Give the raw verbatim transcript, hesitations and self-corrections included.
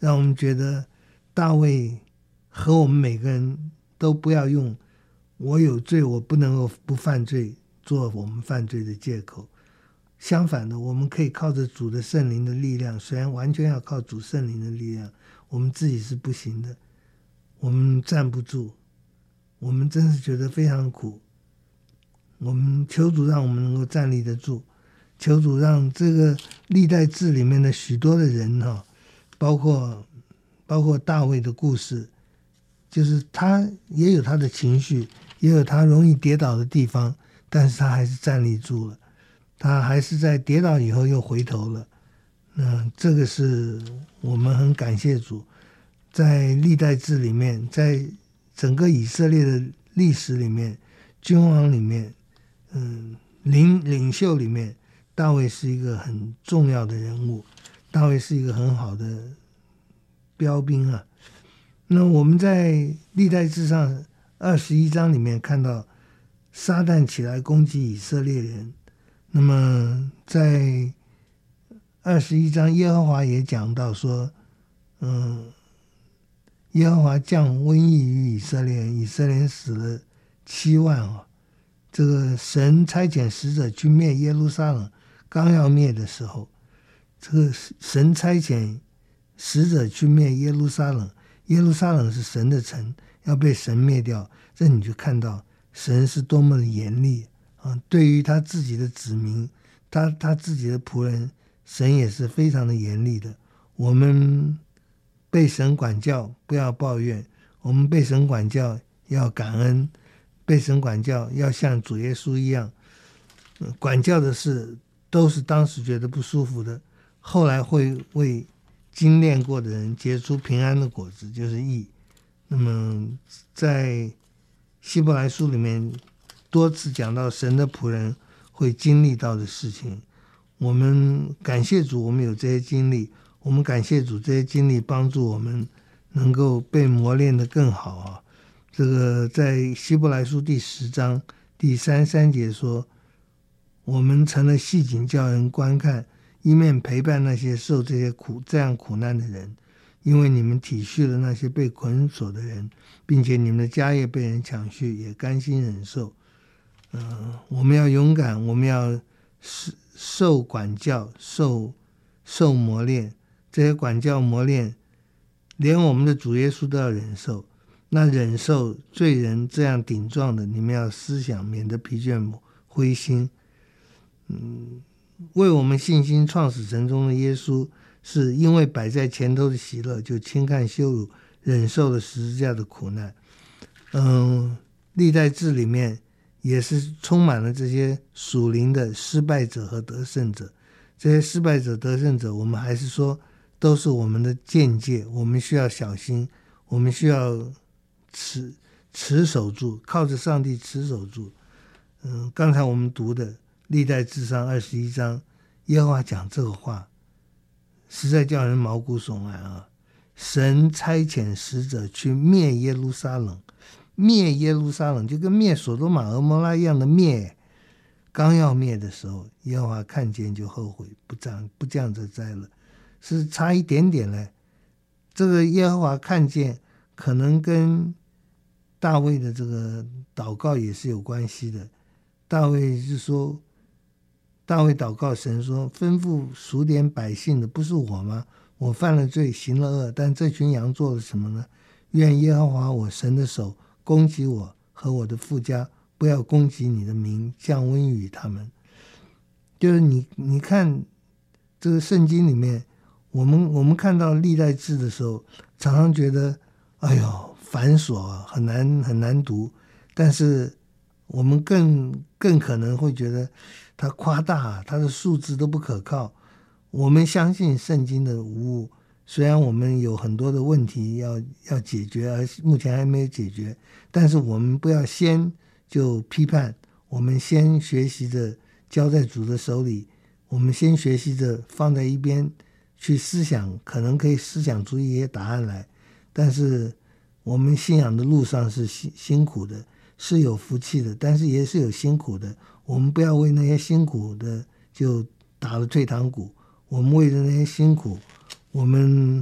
让我们觉得大卫和我们每个人都不要用我有罪我不能够不犯罪做我们犯罪的借口。相反的，我们可以靠着主的圣灵的力量，虽然完全要靠主圣灵的力量，我们自己是不行的，我们站不住，我们真是觉得非常苦。我们求主让我们能够站立得住，求主让这个历代志里面的许多的人哈，包括包括大卫的故事，就是他也有他的情绪，也有他容易跌倒的地方，但是他还是站立住了，他还是在跌倒以后又回头了。那这个是我们很感谢主，在历代志里面，在整个以色列的历史里面，君王里面，嗯，领领袖里面，大卫是一个很重要的人物，大卫是一个很好的标兵啊。那我们在历代志上二十一章里面看到撒旦起来攻击以色列人，那么在二十一章耶和华也讲到说，嗯，耶和华降瘟疫于以色列人，以色列人死了七万啊。这个神差遣使者去灭耶路撒冷，刚要灭的时候，这个神差遣使者去灭耶路撒冷，耶路撒冷是神的城，要被神灭掉。这你就看到神是多么的严厉啊！对于他自己的子民，他他自己的仆人，神也是非常的严厉的。我们被神管教不要抱怨，我们被神管教要感恩，被神管教要像主耶稣一样，管教的事都是当时觉得不舒服的，后来会为精炼过的人结出平安的果子，就是义。那么在希伯来书里面多次讲到神的仆人会经历到的事情，我们感谢主，我们有这些经历，我们感谢主，这些经历帮助我们能够被磨练得更好啊。这个在希伯来书第十章第三十三节说，我们成了细景叫人观看，一面陪伴那些受这些苦这样苦难的人，因为你们体恤了那些被捆锁的人，并且你们的家业被人抢去，也甘心忍受。呃，我们要勇敢，我们要受管教，受受磨练，这些管教磨练连我们的主耶稣都要忍受。那忍受罪人这样顶撞的，你们要思想，免得疲倦灰心。嗯，为我们信心创始成终的耶稣，是因为摆在前头的喜乐，就轻看羞辱，忍受了十字架的苦难。嗯，历代志里面也是充满了这些属灵的失败者和得胜者。这些失败者得胜者，我们还是说都是我们的见解，我们需要小心，我们需要持持守住，靠着上帝持守住。嗯，刚才我们读的历代志上二十一章，耶和华讲这个话，实在叫人毛骨悚然啊！神差遣使者去灭耶路撒冷，灭耶路撒冷就跟灭所多玛俄摩拉一样的灭。刚要灭的时候，耶和华看见就后悔，不降不降这灾了，是差一点点嘞。这个耶和华看见，可能跟大卫的这个祷告也是有关系的。大卫是说，大卫祷告神说，吩咐数点百姓的不是我吗？我犯了罪，行了恶，但这群羊做了什么呢？愿耶和华我神的手攻击我和我的父家，不要攻击你的名，降瘟疫于他们。就是你你看这个圣经里面，我们我们看到历代志的时候，常常觉得哎呦繁琐啊，很难很难读，但是我们更更可能会觉得它夸大，它的数字都不可靠。我们相信圣经的无误，虽然我们有很多的问题要要解决，而目前还没有解决，但是我们不要先就批判，我们先学习着交在主的手里，我们先学习着放在一边去思想，可能可以思想出一些答案来。但是我们信仰的路上是辛辛苦的，是有福气的，但是也是有辛苦的。我们不要为那些辛苦的就打了退堂鼓，我们为了那些辛苦，我们